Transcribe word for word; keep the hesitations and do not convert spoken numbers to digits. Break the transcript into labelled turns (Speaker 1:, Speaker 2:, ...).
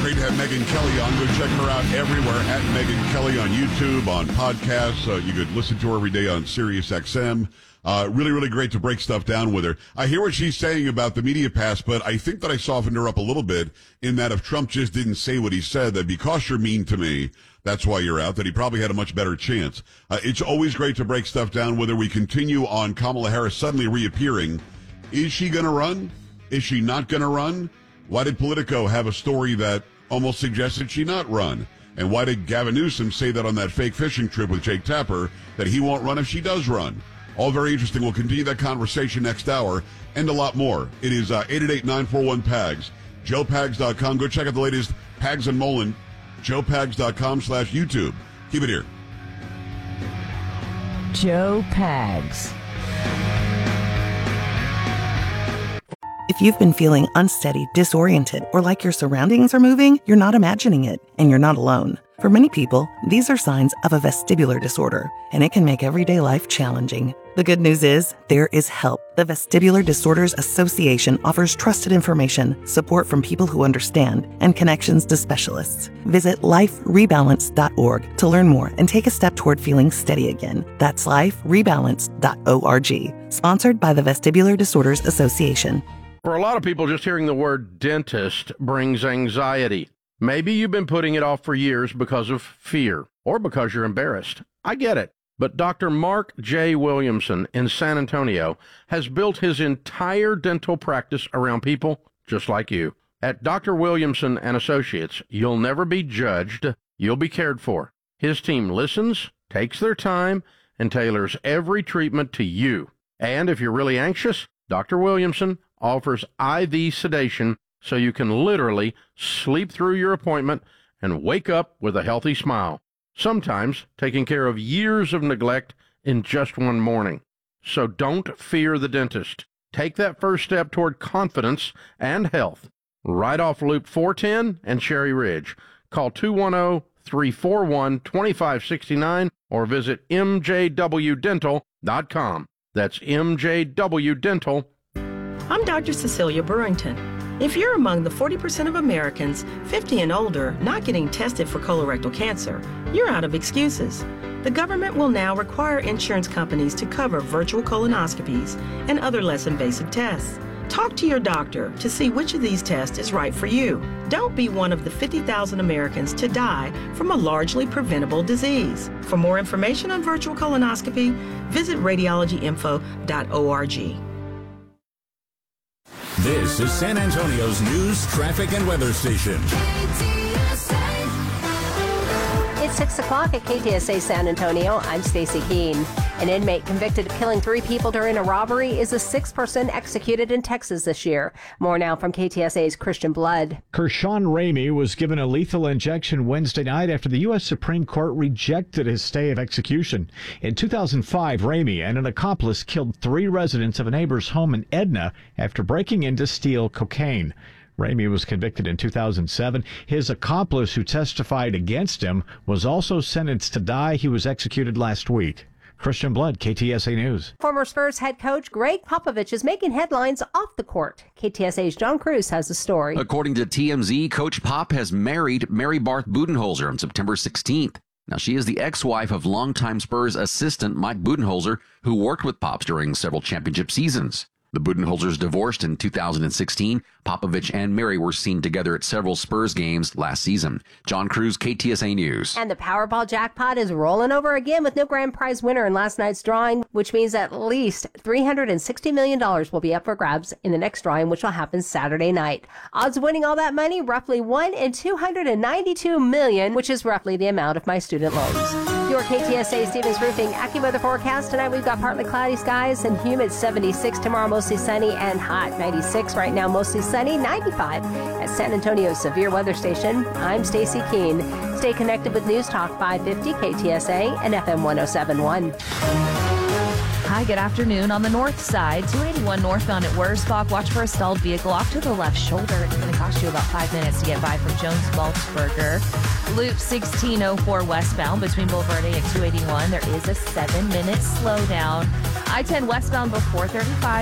Speaker 1: great to have Megyn Kelly on. Go check her out everywhere at Megyn Kelly on YouTube, on podcasts. Uh, you could listen to her every day on Sirius X M. Uh, really, really great to break stuff down with her. I hear what she's saying about the media pass, but I think that I softened her up a little bit in that if Trump just didn't say what he said, that because you're mean to me, that's why you're out, that he probably had a much better chance. Uh, it's always great to break stuff down with her. We continue on Kamala Harris suddenly reappearing. Is she going to run? Is she not going to run? Why did Politico have a story that almost suggested she not run? And why did Gavin Newsom say that on that fake fishing trip with Jake Tapper, that he won't run if she does run? All very interesting. We'll continue that conversation next hour and a lot more. It is uh, eight eight eight, nine four one, P A G S, joe pags dot com. Go check out the latest Pags and Mullen, joe pags dot com slash YouTube. Keep it here.
Speaker 2: Joe Pags.
Speaker 3: If you've been feeling unsteady, disoriented, or like your surroundings are moving, you're not imagining it, and you're not alone. For many people, these are signs of a vestibular disorder, and it can make everyday life challenging. The good news is, there is help. The Vestibular Disorders Association offers trusted information, support from people who understand, and connections to specialists. Visit life rebalance dot org to learn more and take a step toward feeling steady again. That's life rebalance dot org. Sponsored by the Vestibular Disorders Association.
Speaker 4: For a lot of people, just hearing the word dentist brings anxiety. Maybe you've been putting it off for years because of fear or because you're embarrassed. I get it. But Doctor Mark J. Williamson in San Antonio has built his entire dental practice around people just like you. At Doctor Williamson and Associates, you'll never be judged. You'll be cared for. His team listens, takes their time, and tailors every treatment to you. And if you're really anxious, Doctor Williamson offers I V sedation so you can literally sleep through your appointment and wake up with a healthy smile. Sometimes taking care of years of neglect in just one morning. So don't fear the dentist. Take that first step toward confidence and health. Right off Loop four ten and Cherry Ridge. Call two one zero, three four one, two five six nine or visit m j w dental dot com. That's m j w dental dot com.
Speaker 5: I'm Doctor Cecilia Burrington. If you're among the forty percent of Americans fifty and older not getting tested for colorectal cancer, you're out of excuses. The government will now require insurance companies to cover virtual colonoscopies and other less invasive tests. Talk to your doctor to see which of these tests is right for you. Don't be one of the fifty thousand Americans to die from a largely preventable disease. For more information on virtual colonoscopy, visit radiology info dot org.
Speaker 6: This is San Antonio's news, traffic, and weather station.
Speaker 7: It's six o'clock at K T S A San Antonio. I'm Stacy Keene. An inmate convicted of killing three people during a robbery is the sixth person executed in Texas this year. More now from K T S A's Christian Blood.
Speaker 8: Kershawn Ramey was given a lethal injection Wednesday night after the U S Supreme Court rejected his stay of execution. In two thousand five, Ramey and an accomplice killed three residents of a neighbor's home in Edna after breaking in to steal cocaine. Ramey was convicted in two thousand seven. His accomplice, who testified against him, was also sentenced to die. He was executed last week. Christian Blood, K T S A News.
Speaker 7: Former Spurs head coach Greg Popovich is making headlines off the court. K T S A's John Cruz has the story.
Speaker 9: According to T M Z, Coach Pop has married Mary Barth Budenholzer on September sixteenth. Now, she is the ex-wife of longtime Spurs assistant Mike Budenholzer, who worked with Pops during several championship seasons. The Budenholzers divorced in two thousand sixteen. Popovich and Mary were seen together at several Spurs games last season. John Cruz, K T S A News.
Speaker 7: And the Powerball jackpot is rolling over again with no grand prize winner in last night's drawing, which means at least three hundred sixty million dollars will be up for grabs in the next drawing, which will happen Saturday night. Odds of winning all that money, roughly one in two hundred ninety-two million, which is roughly the amount of my student loans. Your K T S A Stevens Roofing AccuWeather forecast. Tonight we've got partly cloudy skies and humid seventy-six. Tomorrow mostly sunny and hot ninety-six. Right now mostly sunny ninety-five. At San Antonio's Severe Weather Station, I'm Stacy Keene. Stay connected with News Talk five fifty K T S A and F M one oh seven point one.
Speaker 2: Hi, good afternoon. On the north side, two eighty-one northbound at Wurzbach, watch for a stalled vehicle off to the left shoulder. It's going to cost you about five minutes to get by from Jones Baltzberger. Loop sixteen oh four westbound between Bulverde and two eighty-one. There is a seven-minute slowdown. I ten westbound before thirty-five.